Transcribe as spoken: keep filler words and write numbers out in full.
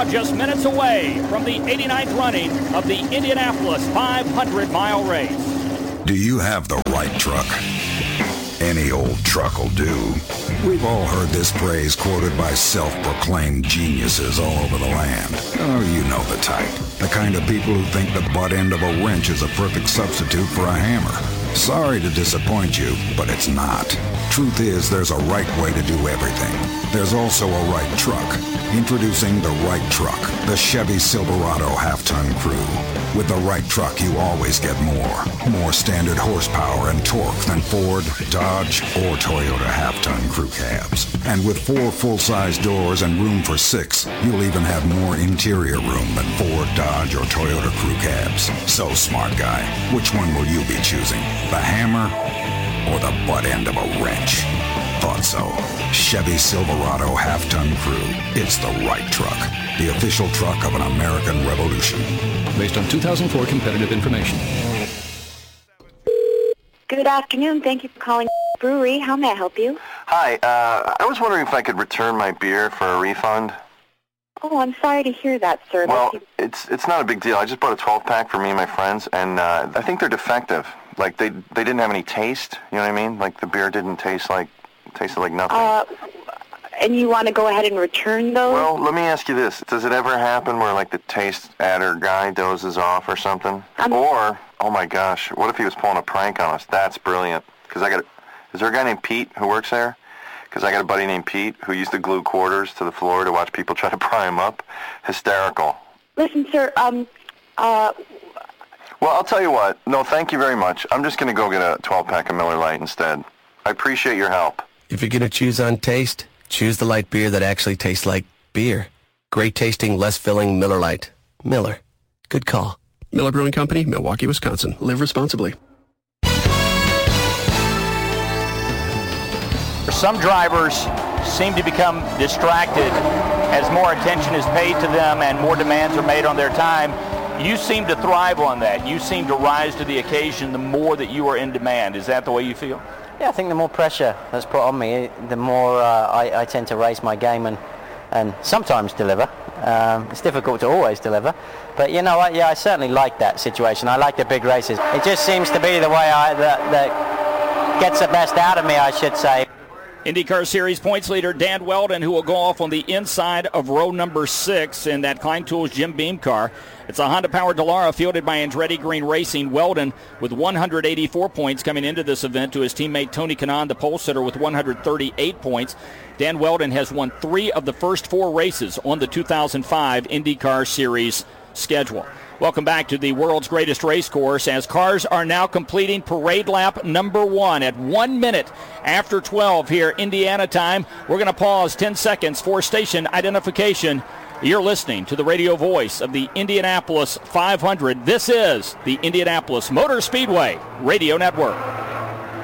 now just minutes away from the eighty-ninth running of the Indianapolis five hundred mile race. Do you have the right truck? Any old truck will do. We've all heard this phrase quoted by self-proclaimed geniuses all over the land. Oh, you know the type. The kind of people who think the butt end of a wrench is a perfect substitute for a hammer. Sorry to disappoint you, but it's not. Truth is, there's a right way to do everything. There's also a right truck. Introducing the right truck, the Chevy Silverado half-ton crew. With the right truck, you always get more. More standard horsepower and torque than Ford, Dodge, or Toyota half-ton crew cabs. And with four full-size doors and room for six, you'll even have more interior room than Ford, Dodge, or Toyota crew cabs. So, smart guy, which one will you be choosing? The hammer or the butt end of a wrench? Thought so. Chevy Silverado half-ton crew. It's the right truck. The official truck of an American Revolution. Based on two thousand four competitive information. Good afternoon. Thank you for calling Brewery. How may I help you? Hi. Uh, I was wondering if I could return my beer for a refund. Oh, I'm sorry to hear that, sir. Well, That's... it's it's not a big deal. I just bought a twelve-pack for me and my friends, and uh, I think they're defective. Like, they they didn't have any taste. You know what I mean? Like, the beer didn't taste like, tasted like nothing. Uh, and you want to go ahead and return those? Well, let me ask you this. Does it ever happen where, like, the taste adder guy dozes off or something? Um, or, oh my gosh, what if he was pulling a prank on us? That's brilliant. Because I got a, is there a guy named Pete who works there? Because I got a buddy named Pete who used to glue quarters to the floor to watch people try to pry him up. Hysterical. Listen, sir, um, uh... Well, I'll tell you what. No, thank you very much. I'm just going to go get a twelve-pack of Miller Lite instead. I appreciate your help. If you're going to choose on taste, choose the light beer that actually tastes like beer. Great tasting, less filling Miller Lite. Miller. Good call. Miller Brewing Company, Milwaukee, Wisconsin. Live responsibly. Some drivers seem to become distracted as more attention is paid to them and more demands are made on their time. You seem to thrive on that. You seem to rise to the occasion the more that you are in demand. Is that the way you feel? Yeah, I think the more pressure that's put on me, the more uh, I, I tend to raise my game and, and sometimes deliver. Um, it's difficult to always deliver. But you know what, yeah, I certainly like that situation. I like the big races. It just seems to be the way I, that, that gets the best out of me, I should say. IndyCar Series points leader Dan Wheldon, who will go off on the inside of row number six in that Klein Tools Jim Beam car. It's a Honda-powered Dallara fielded by Andretti Green Racing. Wheldon with one hundred eighty-four points coming into this event to his teammate Tony Kanaan, the pole sitter, with one hundred thirty-eight points. Dan Wheldon has won three of the first four races on the two thousand five IndyCar Series schedule. Welcome back to the world's greatest race course as cars are now completing parade lap number one at one minute after twelve here Indiana time. We're going to pause ten seconds for station identification. You're listening to the radio voice of the Indianapolis five hundred. This is the Indianapolis Motor Speedway Radio Network.